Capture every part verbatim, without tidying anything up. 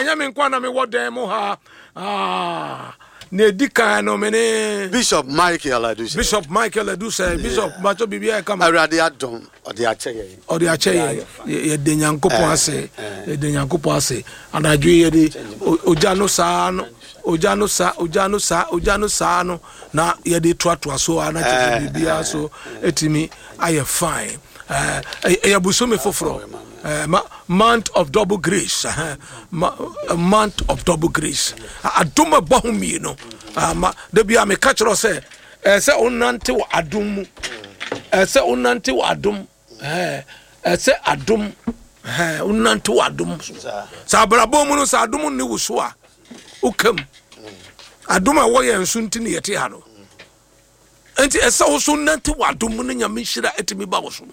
Yamin Kwana me what them ha. Ah. Nedika no mene Bishop Michael Aduse. Bishop Michael Aduse. Bishop Macho Bibia come. Awurade adom ode ache. Ode ache ye de Nyankopon ase. Ye de Nyankopon ase. Anadwo ye de oja no saa no. Oja no sa, oja no sa, oja no sa no na ye de toatoa so anadwo bibia so etimi aye fine. Eh e abuso me foforo. Uh, month of double grace, uh, a month of double grace. Aduma bohum, you know. There be a me catch or say, say unante wa adum, say unante wa adum, say adum, unante wa adum. Sabrabo muno sa adum ni wuswa, ukem. Aduma woye nsunti ni yeti hano. Enti esa usunante wa adum ni nyamishira etimi ba wosu.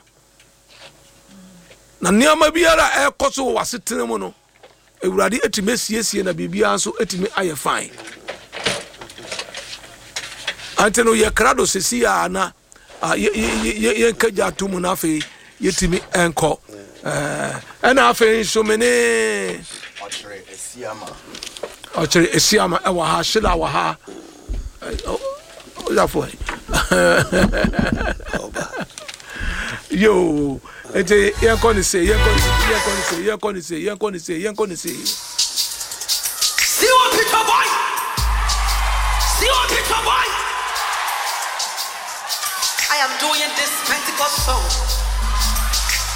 Na niama biara e koso wasetene mu no ewurade etime siesie na bibia nso etime aye fine anteno ye krado sesia na ye ye kaja tumu na fe yetime enko eh ana afe nso mene ochre esiama ochre esiama e wa ha shila wa ha o ya fo yo ete yen kon say yen kon say yen kon say yen kon say yen kon say yen kon say see what Peter boy see what Peter boy I am doing this Pentecost song